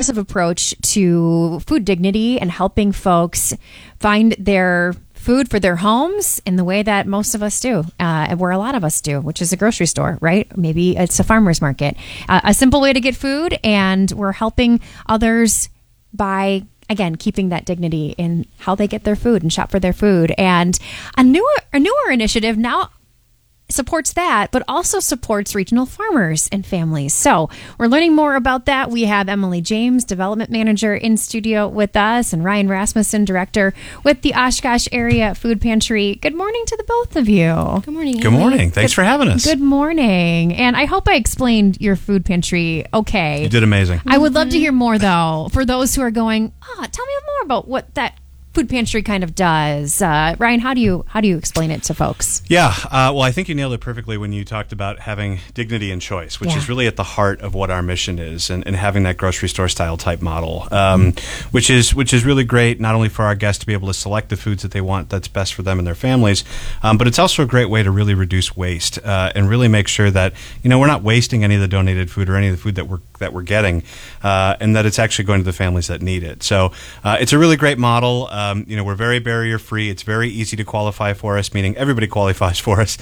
progressive approach to food dignity and helping folks find their food for their homes in the way that most of us do, where a lot of us do, which is a grocery store, right? Maybe it's a farmer's market. A simple way to get food, and we're helping others by, again, keeping that dignity in how they get their food and shop for their food. And a newer initiative now supports that, but also supports regional farmers and families. So we're learning more about that. We have Emily James, Development Manager, in studio with us, and Ryan Rasmussen, Director with the Oshkosh Area Food Pantry. Good morning to the both of you. Good morning. Good morning. Thanks for having us. Good morning. And I hope I explained your food pantry okay. You did amazing. I would love to hear more, though, for those who are going, tell me more about what that food pantry kind of does. Ryan, how do you explain it to folks? Yeah, well, I think you nailed it perfectly when you talked about having dignity and choice, which is really at the heart of what our mission is, and having that grocery store style type model, which is really great, not only for our guests to be able to select the foods that they want that's best for them and their families, but it's also a great way to really reduce waste and really make sure that we're not wasting any of the donated food or any of the food that we're getting, and that it's actually going to the families that need it. So it's a really great model. We're very barrier free. It's very easy to qualify for us, meaning everybody qualifies for us.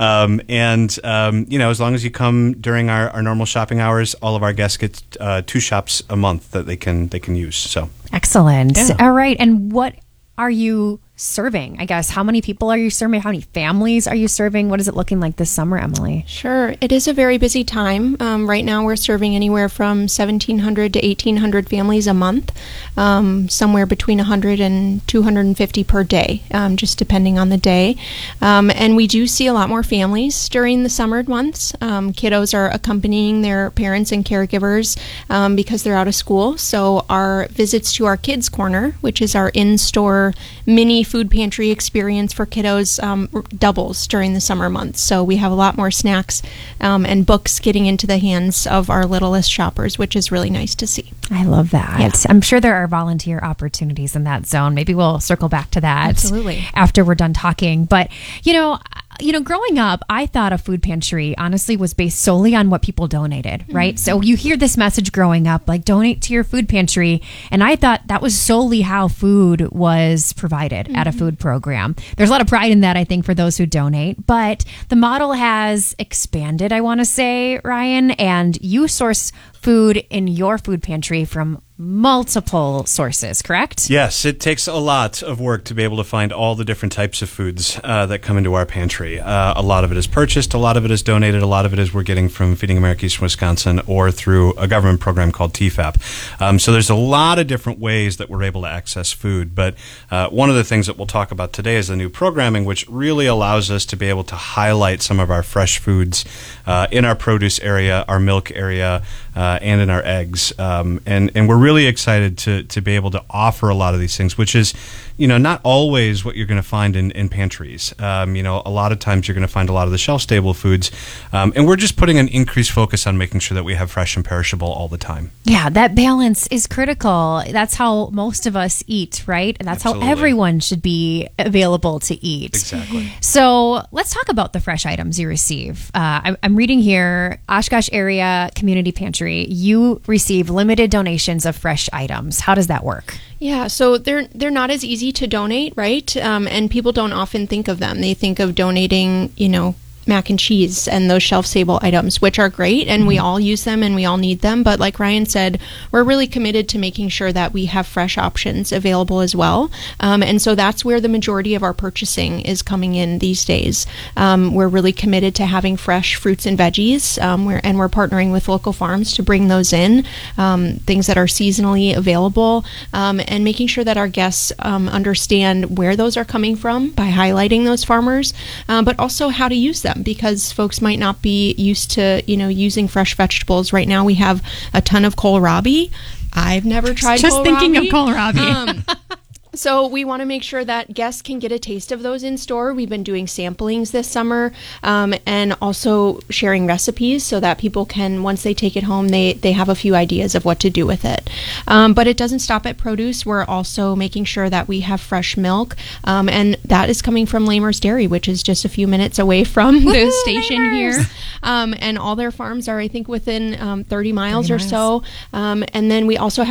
As long as you come during our normal shopping hours, all of our guests get 2 shops a month that they can use. So excellent. Yeah. All right. And what are you serving? I guess, how many people are you serving? How many families are you serving? What is it looking like this summer, Emily? Sure. It is a very busy time. Right now we're serving anywhere from 1,700 to 1,800 families a month, somewhere between 100 and 250 per day, just depending on the day. And we do see a lot more families during the summer months. Kiddos are accompanying their parents and caregivers because they're out of school. So our visits to our Kids Corner, which is our in-store mini food pantry experience for kiddos, doubles during the summer months. So we have a lot more snacks and books getting into the hands of our littlest shoppers, which is really nice to see. I love that. Yeah. I'm sure there are volunteer opportunities in that zone. Maybe we'll circle back to that Absolutely. after we're done talking. But, growing up, I thought a food pantry honestly was based solely on what people donated, right? So you hear this message growing up, like donate to your food pantry. And I thought that was solely how food was provided at a food program. There's a lot of pride in that, I think, for those who donate. But the model has expanded, I want to say, Ryan, and you source food in your food pantry from multiple sources, correct? Yes, it takes a lot of work to be able to find all the different types of foods that come into our pantry. A lot of it is purchased, a lot of it is donated, a lot of it is we're getting from Feeding America Eastern Wisconsin or through a government program called TFAP. So there's a lot of different ways that we're able to access food, but one of the things that we'll talk about today is the new programming, which really allows us to be able to highlight some of our fresh foods in our produce area, our milk area, and in our eggs. And we're really excited to be able to offer a lot of these things, which is, not always what you're going to find in pantries. A lot of times you're going to find a lot of the shelf-stable foods. And we're just putting an increased focus on making sure that we have fresh and perishable all the time. Yeah, that balance is critical. That's how most of us eat, right? And that's Absolutely. how everyone should be available to eat. Exactly. So let's talk about the fresh items you receive. I'm reading here, Oshkosh Area Community Pantry. You receive limited donations of fresh items. How does that work? Yeah, so they're not as easy to donate, right? And people don't often think of them. They think of donating, mac and cheese and those shelf-stable items, which are great, and we all use them and we all need them. But like Ryan said, we're really committed to making sure that we have fresh options available as well. And so that's where the majority of our purchasing is coming in these days. We're really committed to having fresh fruits and veggies, and we're partnering with local farms to bring those in, things that are seasonally available, and making sure that our guests understand where those are coming from by highlighting those farmers, but also how to use them, because folks might not be used to, using fresh vegetables. Right now we have a ton of kohlrabi. I've never tried Just kohlrabi. thinking of kohlrabi. So we want to make sure that guests can get a taste of those in store. We've been doing samplings this summer, and also sharing recipes so that people can, once they take it home, they have a few ideas of what to do with it. But it doesn't stop at produce. We're also making sure that we have fresh milk, and that is coming from Lamers Dairy, which is just a few minutes away from the station Lamers! here. And all their farms are, I think, within 30 miles or so. And then we also